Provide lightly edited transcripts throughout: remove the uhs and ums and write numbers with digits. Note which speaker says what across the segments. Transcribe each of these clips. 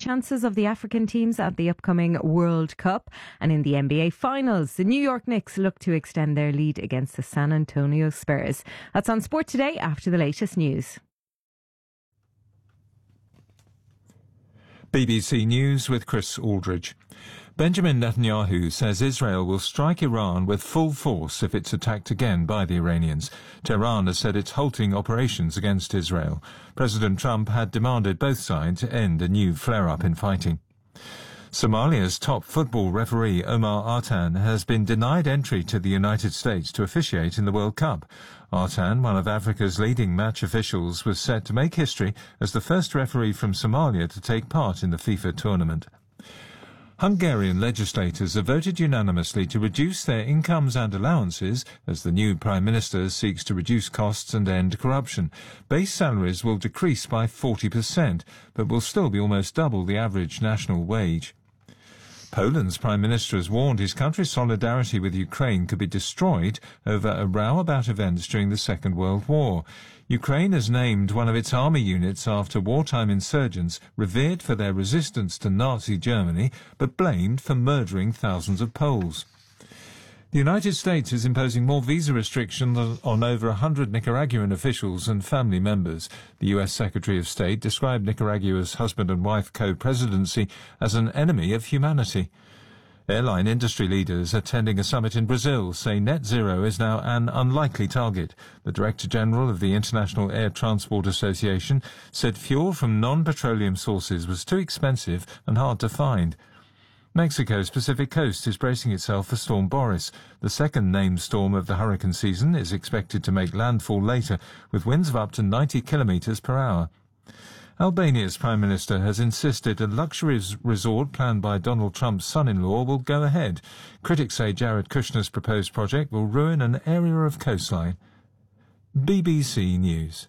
Speaker 1: chances of the African teams at the upcoming World Cup. And in the NBA Finals, the New York Knicks look to extend their lead against the San Antonio Spurs. That's on Sport Today after the latest news.
Speaker 2: BBC News with Chris Aldridge. Benjamin Netanyahu says Israel will strike Iran with full force if it's attacked again by the Iranians. Tehran has said it's halting operations against Israel. President Trump had demanded both sides end a new flare-up in fighting. Somalia's top football referee Omar Artan has been denied entry to the United States to officiate in the World Cup. Artan, one of Africa's leading match officials, was set to make history as the first referee from Somalia to take part in the FIFA tournament. Hungarian legislators have voted unanimously to reduce their incomes and allowances as the new Prime Minister seeks to reduce costs and end corruption. Base salaries will decrease by 40%, but will still be almost double the average national wage. Poland's Prime Minister has warned his country's solidarity with Ukraine could be destroyed over a row about events during the Second World War. Ukraine has named one of its army units after wartime insurgents revered for their resistance to Nazi Germany, but blamed for murdering thousands of Poles. The United States is imposing more visa restrictions on over 100 Nicaraguan officials and family members. The U.S. Secretary of State described Nicaragua's husband and wife co-presidency as an enemy of humanity. Airline industry leaders attending a summit in Brazil say net zero is now an unlikely target. The Director General of the International Air Transport Association said fuel from non-petroleum sources was too expensive and hard to find. Mexico's Pacific coast is bracing itself for Storm Boris. The second named storm of the hurricane season is expected to make landfall later, with winds of up to 90 kilometres per hour. Albania's Prime Minister has insisted a luxury resort planned by Donald Trump's son-in-law will go ahead. Critics say Jared Kushner's proposed project will ruin an area of coastline. BBC News.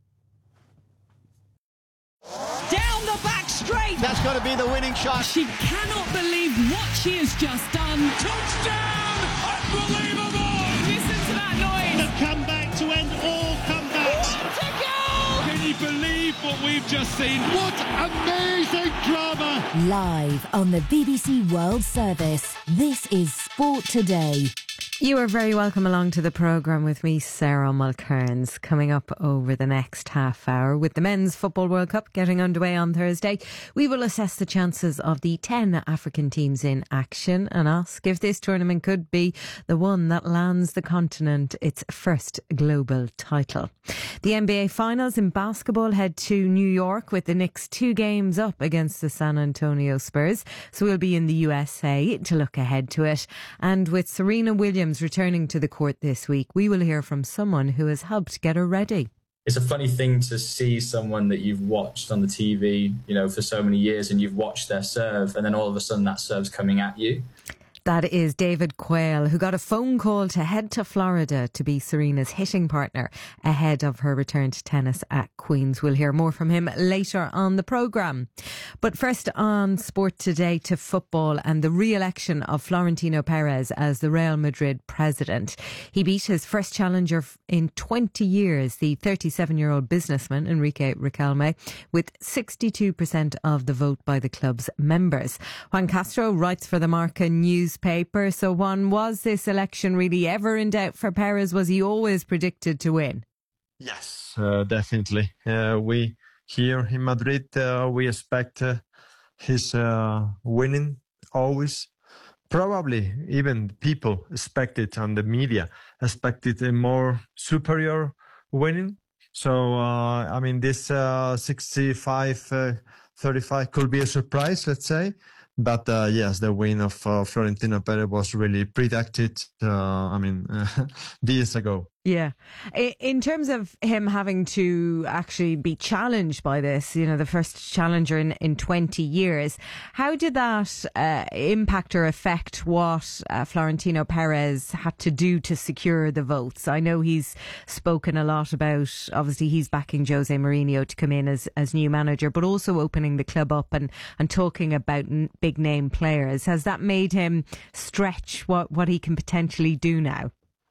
Speaker 3: Down the back straight.
Speaker 4: That's got to be the winning shot.
Speaker 3: She cannot believe what she has just done.
Speaker 5: Touchdown! Unbelievable!
Speaker 3: Listen to that noise.
Speaker 5: The comeback to end all comebacks.
Speaker 3: What a goal!
Speaker 5: Can you believe what we've just seen? What amazing drama!
Speaker 6: Live on the BBC World Service, this is Sport Today.
Speaker 1: You are very welcome along to the programme with me, Sarah Mulcairns. Coming up over the next half hour, with the Men's Football World Cup getting underway on Thursday, we will assess the chances of the 10 African teams in action and ask if this tournament could be the one that lands the continent its first global title. The NBA Finals in basketball head to New York with the Knicks 2 games up against the San Antonio Spurs. So we'll be in the USA to look ahead to it. And with Serena Williams returning to the court this week, we will hear from someone who has helped get her ready.
Speaker 7: It's a funny thing to see someone that you've watched on the TV, for so many years, and you've watched their serve, and then all of a sudden that serve's coming at you.
Speaker 1: That is David Quayle, who got a phone call to head to Florida to be Serena's hitting partner ahead of her return to tennis at Queen's. We'll hear more from him later on the programme. But first on Sport Today to football and the re-election of Florentino Perez as the Real Madrid president. He beat his first challenger in 20 years, the 37-year-old businessman Enrique Riquelme, with 62% of the vote by the club's members. Juan Castro writes for the Marca newspaper. So Juan, was this election really ever in doubt for Perez? Was he always predicted to win?
Speaker 8: Yes, definitely. We here in Madrid, we expect his winning always. Probably even people expect it, and the media expected a more superior winning. So, this 65-35 could be a surprise, let's say. But yes, the win of Florentino Perez was really predicted, years ago.
Speaker 1: Yeah. In terms of him having to actually be challenged by this, the first challenger in 20 years, how did that impact or affect what Florentino Perez had to do to secure the votes? I know he's spoken a lot about, obviously he's backing Jose Mourinho to come in as new manager, but also opening the club up and talking about big name players. Has that made him stretch what he can potentially do now?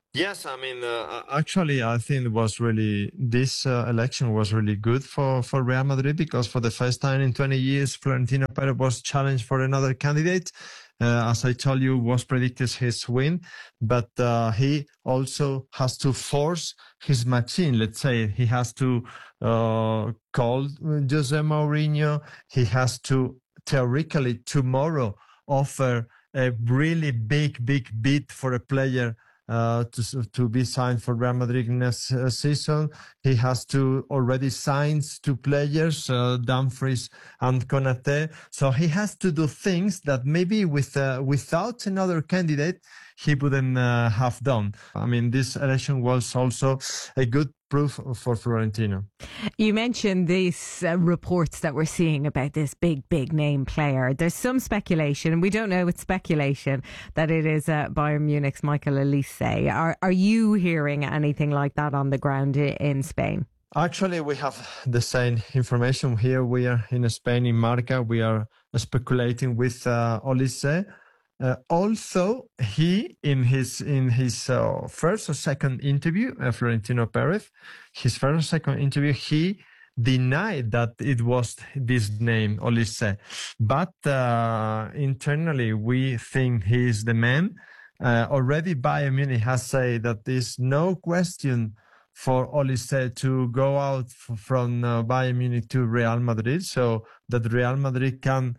Speaker 8: Yes, I mean, actually, I think this election was really good for Real Madrid because for the first time in 20 years, Florentino Perez was challenged for another candidate. As I told you, was predicted his win, but he also has to force his machine. Let's say he has to call Jose Mourinho. He has to theoretically tomorrow offer a really big bid for a player to be signed for Real Madrid next season. He has to already sign 2 players, Dumfries and Konate. So he has to do things that maybe without another candidate, he wouldn't have done. I mean, this election was also a good proof for Florentino.
Speaker 1: You mentioned these reports that we're seeing about this big name player. There's some speculation, and we don't know it's speculation, that it is Bayern Munich's Michael Olise. Are you hearing anything like that on the ground in Spain?
Speaker 8: Actually, we have the same information here. We are in Spain, in Marca. We are speculating with Olise. Also, he in his first or second interview, Florentino Perez, his first or second interview, he denied that it was this name, Olise. But internally, we think he is the man. Already Bayern Munich has said that there's no question for Olise to go out from Bayern Munich to Real Madrid, so that Real Madrid can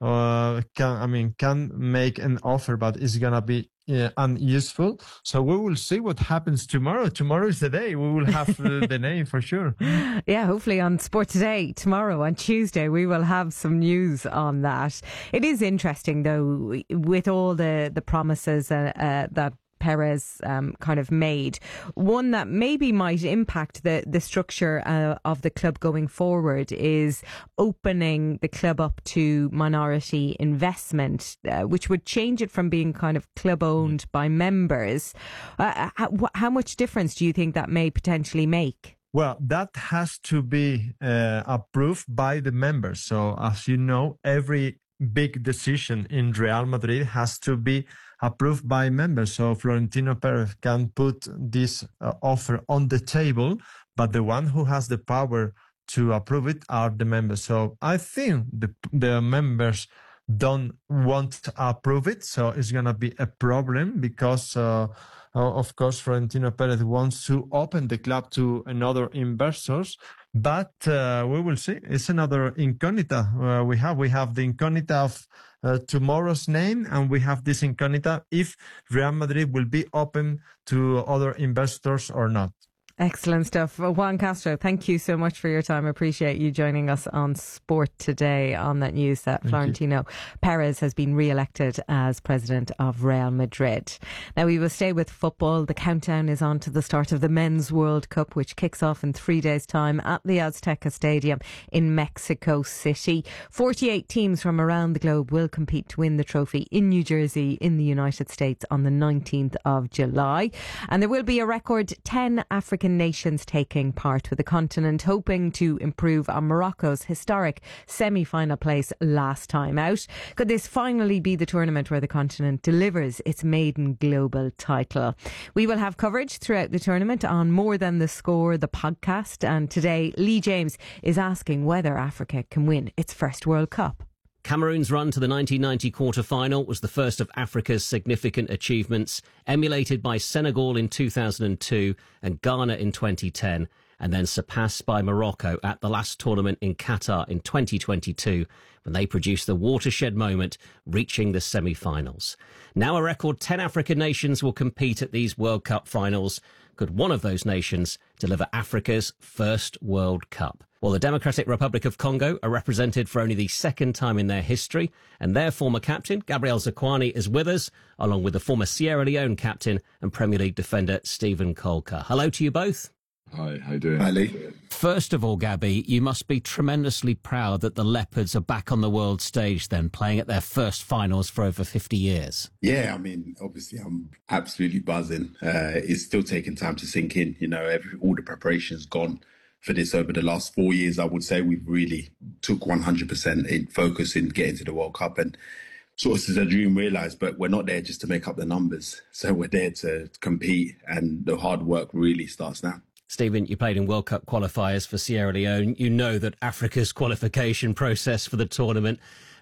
Speaker 8: make an offer, but it's gonna be unuseful. So we will see what happens tomorrow. Tomorrow is the day we will have the name for sure.
Speaker 1: Yeah, hopefully on Sport Today tomorrow on Tuesday we will have some news on that. It is interesting though, with all the promises that Perez kind of made. One that maybe might impact the structure of the club going forward is opening the club up to minority investment, which would change it from being kind of club owned by members. How much difference do you think that may potentially make?
Speaker 8: Well, that has to be approved by the members. So as you know, every big decision in Real Madrid has to be approved by members. So Florentino Perez can put this offer on the table, but the one who has the power to approve it are the members. So I think the members don't want to approve it. So it's going to be a problem because, of course, Florentino Perez wants to open the club to another investors. But we will see. It's another incognita we have. We have the incognita of tomorrow's name, and we have this incognita if Real Madrid will be open to other investors or not.
Speaker 1: Excellent stuff. Juan Castro, thank you so much for your time. I appreciate you joining us on Sport Today on that news that Florentino Perez has been re-elected as president of Real Madrid. Now we will stay with football. The countdown is on to the start of the Men's World Cup, which kicks off in 3 days' time at the Azteca Stadium in Mexico City. 48 teams from around the globe will compete to win the trophy in New Jersey in the United States on the 19th of July. And there will be a record 10 African nations taking part, with the continent hoping to improve on Morocco's historic semi-final place last time out. Could this finally be the tournament where the continent delivers its maiden global title? We will have coverage throughout the tournament on More Than the Score, the podcast, and today Lee James is asking whether Africa can win its first World Cup.
Speaker 4: Cameroon's run to the 1990 quarter-final was the first of Africa's significant achievements, emulated by Senegal in 2002 and Ghana in 2010, and then surpassed by Morocco at the last tournament in Qatar in 2022, when they produced the watershed moment, reaching the semi-finals. Now a record 10 African nations will compete at these World Cup finals. Could one of those nations deliver Africa's first World Cup? Well, the Democratic Republic of Congo are represented for only the second time in their history, and their former captain, Gabriel Zakuani, is with us, along with the former Sierra Leone captain and Premier League defender, Stephen Colker. Hello to you both.
Speaker 9: Hi, how you doing?
Speaker 10: Hi, Lee.
Speaker 4: First of all, Gabby, you must be tremendously proud that the Leopards are back on the world stage then, playing at their first finals for over 50 years.
Speaker 10: Yeah, I mean, obviously I'm absolutely buzzing. It's still taking time to sink in. You know, all the preparation's gone for this over the last 4 years. I would say we've really took 100% in focus in getting to the World Cup, and sort of a dream realised, but we're not there just to make up the numbers. So we're there to compete, and the hard work really starts now.
Speaker 4: Stephen, you played in World Cup qualifiers for Sierra Leone. You know that Africa's qualification process for the tournament